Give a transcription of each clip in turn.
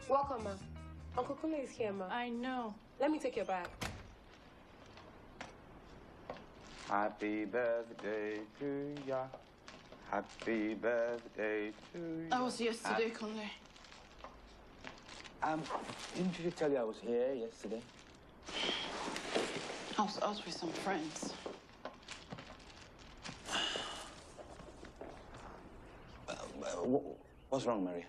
Welcome, ma. Uncle Kunle is here, ma. I know. Let me take your bag. Happy birthday to ya. Happy birthday to ya. That was yesterday, Kunle. Didn't you tell you I was here yesterday? I was out with some friends. What's wrong, Maria?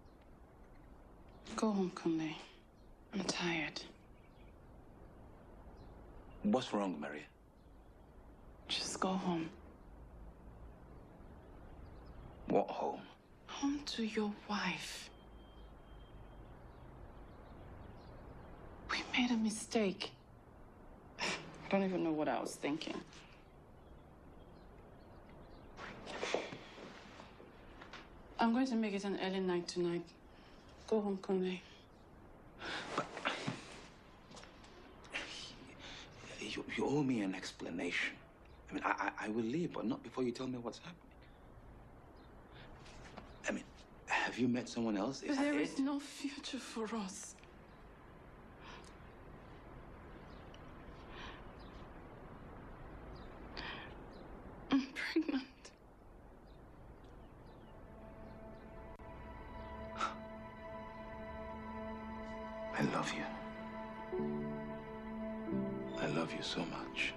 Go home, Kunle. I'm tired. What's wrong, Maria? Just go home. What home? Home to your wife. We made a mistake. I don't even know what I was thinking. I'm going to make it an early night tonight. Go home, Kunle. But you owe me an explanation. I mean, I will leave, but not before you tell me what's happening. I mean, have you met someone else? There is no future for us. I'm pregnant. I love you. I love you so much.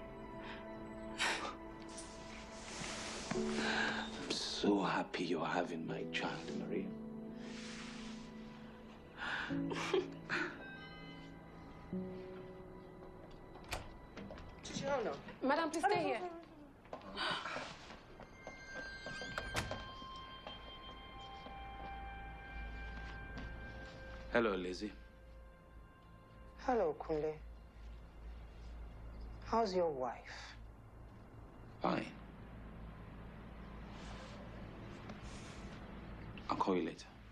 I'm so happy you're having my child, Maria. Madam, please stay here. Hello, Lizzie. Hello, Kunle. How's your wife? Fine. I'll call you later.